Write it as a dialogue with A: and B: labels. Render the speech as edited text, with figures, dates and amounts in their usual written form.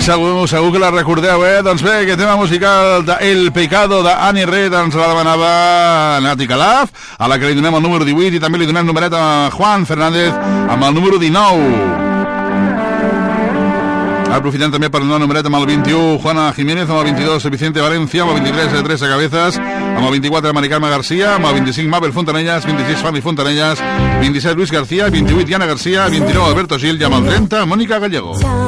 A: Segur que la recordeu, Doncs bé, aquest tema musical de El Pecado d'Annie Red ens la demanava Nati Calaf, a la que li donem el número 18 i també li donem numeret a Juan Fernández amb el número 19. Aprofitant també per donar numeret amb el 21 Juana Jiménez, amb el 22 Vicente Valencia, amb el 23 Teresa Cabezas, amb el 24 Maricarme García, amb el 25 Mabel Fontanellas, 26 Fanny Fontanellas, 27 Luis García, 28 Diana García, 29 Alberto Gil i amb el 30 Mónica Gallego.